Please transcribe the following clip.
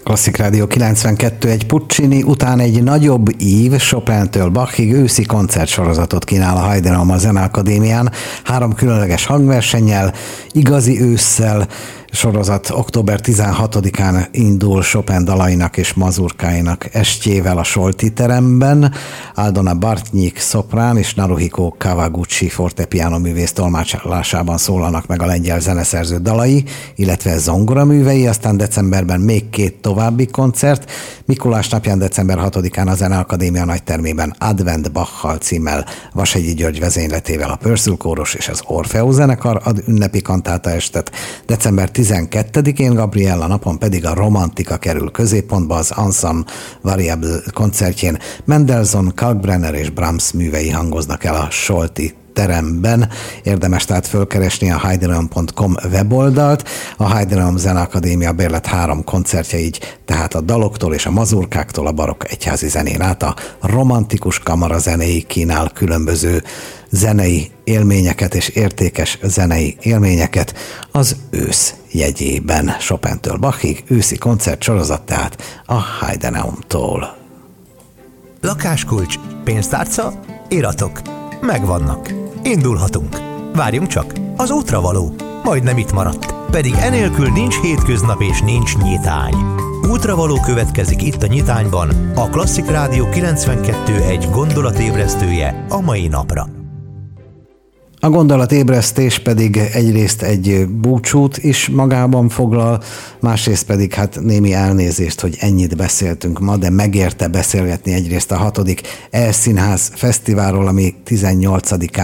Klasszik Rádió 92, egy Puccini után egy nagyobb ív, Chopin-től Bachig őszi koncertsorozatot kínál a Heidereum a Zeneakadémián, 3 különleges hangversennyel, igazi ősszel. Sorozat október 16-án indul Chopin dalainak és mazurkáinak estjével a Solti teremben. Aldona Bartnyik szoprán és Naruhiko Kawaguchi fortepiano művész tolmácsolásában szólalnak meg a lengyel zeneszerző dalai, illetve zongoraművei, aztán decemberben még 2 további koncert. Mikulás napján december 6-án a Zeneakadémia nagytermében Advent Bachal címmel Vashegyi György vezényletével a Pörzsül kórus és az Orfeus zenekar ad ünnepi kantáta estet. December 12-én Gabriella napon pedig a romantika kerül középpontba az Ensemble Variable koncertjén. Mendelssohn, Kalkbrenner és Brahms művei hangoznak el a Solti teremben. Érdemes tehát fölkeresni a heidereum.com weboldalt. A Heidereum Zeneakadémia bérlet 3 koncertje, így tehát a daloktól és a mazurkáktól a barokk egyházi zenén át a romantikus kamarazenéig kínál különböző zenei élményeket és értékes zenei élményeket az ősz jegyében. Chopin-től Bachig őszi koncertsorozat tehát a Heidereumtól. Lakáskulcs, pénztárca, iratok. Megvannak. Indulhatunk. Várjunk csak, az útra való. Majdnem itt maradt. Pedig enélkül nincs hétköznap és nincs nyitány. Útravaló következik itt a nyitányban, a Klasszik Rádió 92.1 gondolatébresztője a mai napra. A gondolatébresztés pedig egyrészt egy búcsút is magában foglal, másrészt pedig hát némi elnézést, hogy ennyit beszéltünk ma, de megérte beszélgetni egyrészt a 6. E-színház fesztiválról, ami 18-án